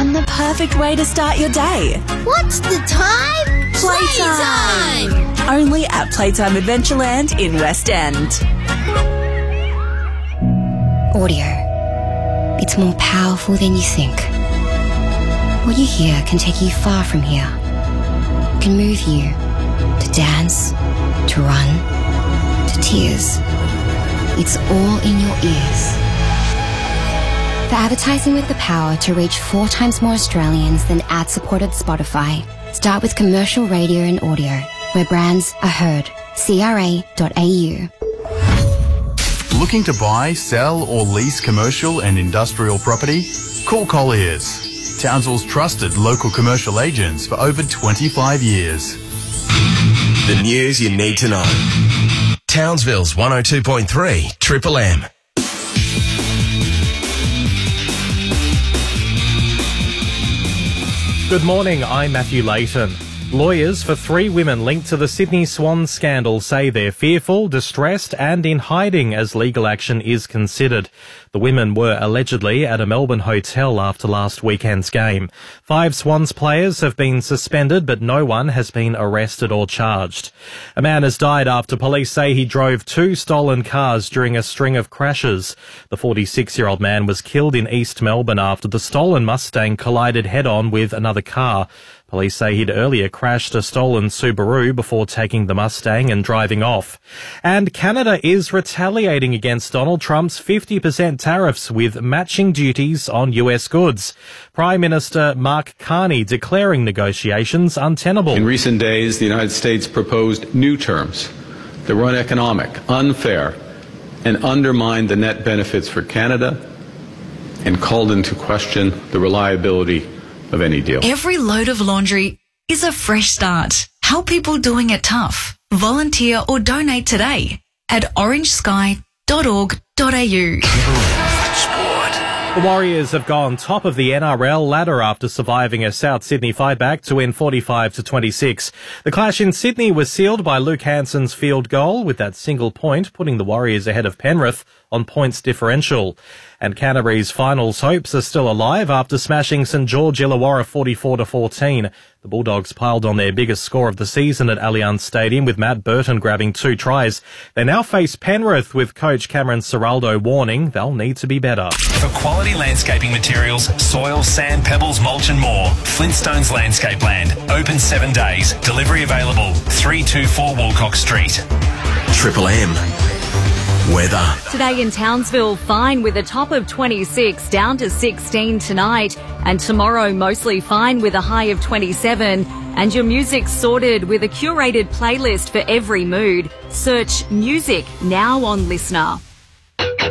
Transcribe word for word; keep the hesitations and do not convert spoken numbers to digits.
and the perfect way to start your day. What's the time? Playtime! Playtime! Only at Playtime Adventureland in West End. Audio. It's more powerful than you think. What you hear can take you far from here. It can move you to dance, to run, to tears. It's all in your ears. For advertising with the power to reach four times more Australians than ad-supported Spotify, start with commercial radio and audio, where brands are heard. C R A dot A U. Looking to buy, sell or lease commercial and industrial property? Call Colliers, Townsville's trusted local commercial agents for over twenty-five years. The news you need to know. Townsville's one oh two point three Triple M. Good morning, I'm Matthew Layton. Lawyers for three women linked to the Sydney Swan scandal say they're fearful, distressed and in hiding as legal action is considered. The women were allegedly at a Melbourne hotel after last weekend's game. Five Swans players have been suspended, but no one has been arrested or charged. A man has died after police say he drove two stolen cars during a string of crashes. The forty-six-year-old man was killed in East Melbourne after the stolen Mustang collided head-on with another car. Police say he'd earlier crashed a stolen Subaru before taking the Mustang and driving off. And Canada is retaliating against Donald Trump's fifty percent tariffs with matching duties on U S goods. Prime Minister Mark Carney declaring negotiations untenable. In recent days, the United States proposed new terms that were uneconomic, unfair, and undermined the net benefits for Canada and called into question the reliability of any deal. Every load of laundry is a fresh start. Help people doing it tough. Volunteer or donate today at orange sky dot org dot A U. The Warriors have gone top of the N R L ladder after surviving a South Sydney fightback to win forty-five to twenty-six. The clash in Sydney was sealed by Luke Hansen's field goal, with that single point putting the Warriors ahead of Penrith on points differential. And Canterbury's finals hopes are still alive after smashing St George Illawarra forty-four to fourteen. The Bulldogs piled on their biggest score of the season at Allianz Stadium, with Matt Burton grabbing two tries. They now face Penrith, with coach Cameron Ciraldo warning they'll need to be better. For quality landscaping materials, soil, sand, pebbles, mulch and more, Flintstones Landscape Land. Open seven days. Delivery available. three two four Walcock Street. Triple M. Weather. Today in Townsville, fine with a top of twenty-six, down to sixteen tonight. And tomorrow, mostly fine with a high of twenty-seven. And your music sorted with a curated playlist for every mood. Search music now on Listener.